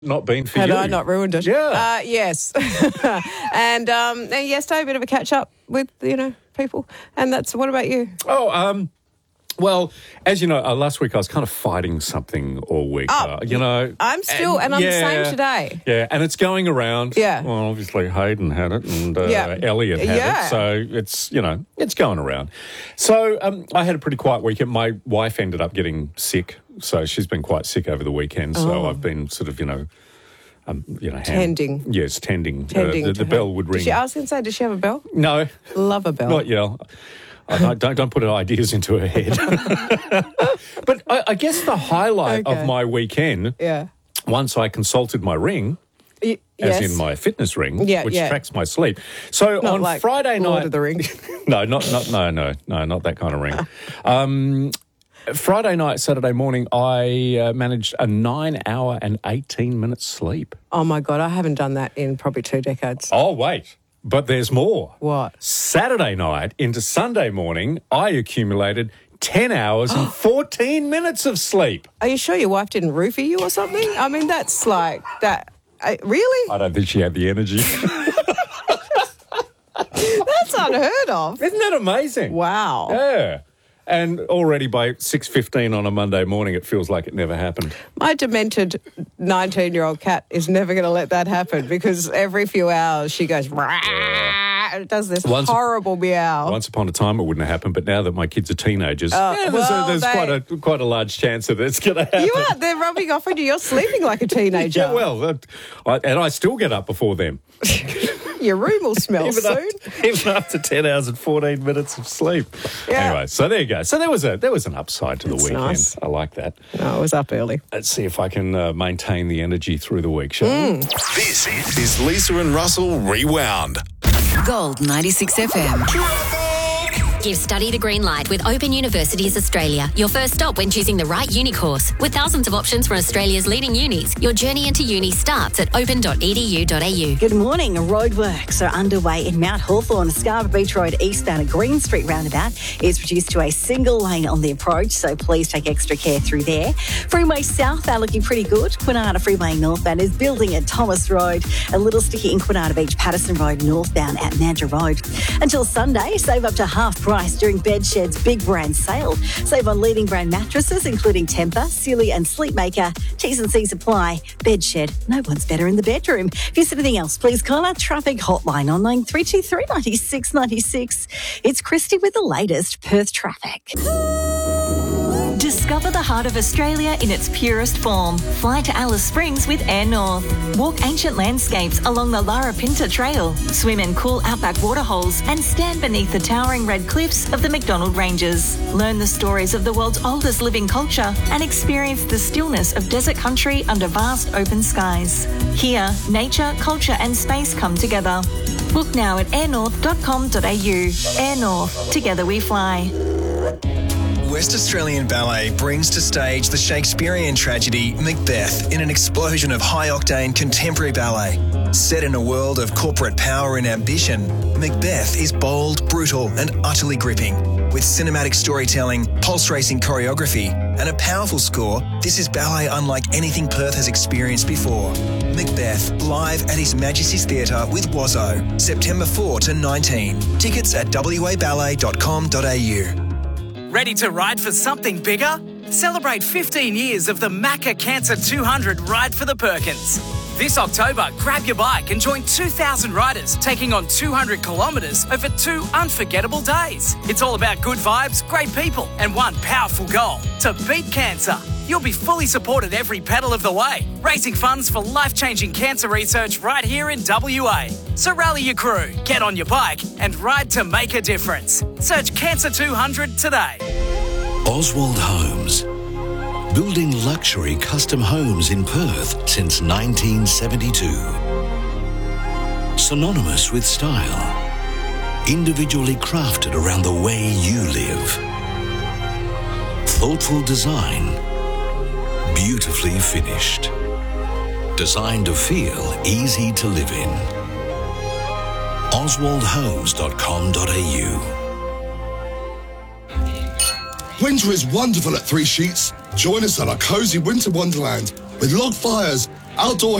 not been for Had you. I not ruined it? Yeah. Yes. and yesterday, a bit of a catch-up with, people. And that's, what about you? Well, as you know, last week I was kind of fighting something all week. I'm still, and I'm the same today. Yeah, and it's going around. Yeah. Well, obviously Hayden had it and Elliot had it. So it's going around. So I had a pretty quiet weekend. My wife ended up getting sick. So she's been quite sick over the weekend. So I've been sort of, tending. Yes, tending. Tending The bell would ring. I was going to say, does she have a bell? No. Love a bell. Not yet. Don't put ideas into her head. But I guess the highlight of my weekend, once I consulted my ring, as in my fitness ring, which tracks my sleep. So not on like Friday night, Lord of the Ring. no, not that kind of ring. Friday night, Saturday morning, I managed a 9-hour and 18-minute sleep. Oh my God, I haven't done that in probably 2 decades. Oh wait. But there's more. What? Saturday night into Sunday morning, I accumulated 10 hours and 14 minutes of sleep. Are you sure your wife didn't roofie you or something? I mean, that's like that. Really? I don't think she had the energy. That's unheard of. Isn't that amazing? Wow. Yeah. And already by 6:15 on a Monday morning, it feels like it never happened. My demented 19-year-old cat is never going to let that happen because every few hours she goes, and it does this horrible meow. Once upon a time it wouldn't have happened, but now that my kids are teenagers, there's quite a large chance that it's going to happen. You are. They're rubbing off on you. You're sleeping like a teenager. Yeah, well, and I still get up before them. Your room will smell soon. Even after 10 hours and 14 minutes of sleep. Yeah. Anyway, so there you go. So there was an upside to the weekend. Nice. I like that. No, I was up early. Let's see if I can maintain the energy through the week, shall we? This is Lisa and Russell Rewound. Gold 96 FM. Give study the green light with Open Universities Australia. Your first stop when choosing the right uni course. With thousands of options from Australia's leading unis, your journey into uni starts at open.edu.au. Good morning. Roadworks are underway in Mount Hawthorn. Scarborough Beach Road eastbound at Green Street roundabout is reduced to a single lane on the approach, so please take extra care through there. Freeway South are looking pretty good. Kwinana Freeway northbound is building at Thomas Road. A little sticky in Kwinana Beach, Patterson Road northbound at Mandurah Road. Until Sunday, save up to half price during Bedshed's big brand sale. Save on leading brand mattresses, including Tempur, Sealy and Sleepmaker. T's and C's apply. Bedshed, no one's better in the bedroom. If you see anything else, please call our traffic hotline on 9323 96 96. It's Christy with the latest Perth traffic. Discover the heart of Australia in its purest form. Fly to Alice Springs with Air North. Walk ancient landscapes along the Lara Pinta Trail. Swim in cool outback waterholes and stand beneath the towering red cliffs of the McDonald Ranges. Learn the stories of the world's oldest living culture and experience the stillness of desert country under vast open skies. Here, nature, culture and space come together. Book now at airnorth.com.au. Air North. Together we fly. West Australian Ballet brings to stage the Shakespearean tragedy Macbeth in an explosion of high-octane contemporary ballet. Set in a world of corporate power and ambition, Macbeth is bold, brutal and utterly gripping. With cinematic storytelling, pulse-racing choreography and a powerful score, this is ballet unlike anything Perth has experienced before. Macbeth, live at His Majesty's Theatre with Wazzo, September 4 to 19. Tickets at waballet.com.au. Ready to ride for something bigger? Celebrate 15 years of the Macca Cancer 200 Ride for the Perkins. This October, grab your bike and join 2,000 riders taking on 200 kilometres over 2 unforgettable days. It's all about good vibes, great people and one powerful goal: to beat cancer. You'll be fully supported every pedal of the way, raising funds for life-changing cancer research right here in WA. So rally your crew, get on your bike and ride to make a difference. Search Cancer 200 today. Oswald Homes. Building luxury custom homes in Perth since 1972. Synonymous with style. Individually crafted around the way you live. Thoughtful design. Beautifully finished. Designed to feel easy to live in. oswaldhomes.com.au. Winter is wonderful at Three Sheets. Join us on our cosy winter wonderland with log fires, outdoor